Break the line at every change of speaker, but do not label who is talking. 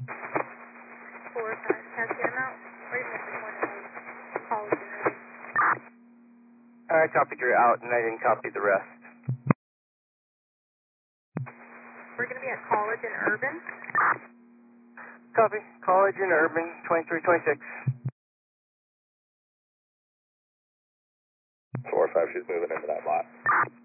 4 or 5. Can I get them out? Or you missing one of those? College and Urban.
I copied your out, and I didn't copy the rest.
We're going to be at College and Urban.
Copy. College and Urban, 2326.
4 or 5, she's moving into that lot.